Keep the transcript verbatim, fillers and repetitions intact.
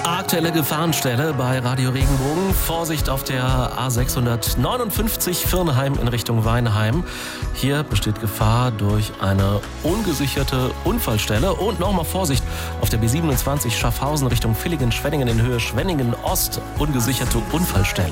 Aktuelle Gefahrenstelle bei Radio Regenbogen. Vorsicht auf der A sechshundertneunundfünfzig Virnheim in Richtung Weinheim. Hier besteht Gefahr durch eine ungesicherte Unfallstelle. Und nochmal Vorsicht auf der B siebenundzwanzig Schaffhausen Richtung Villingen-Schwenningen in Höhe Schwenningen Ost. Ungesicherte Unfallstelle.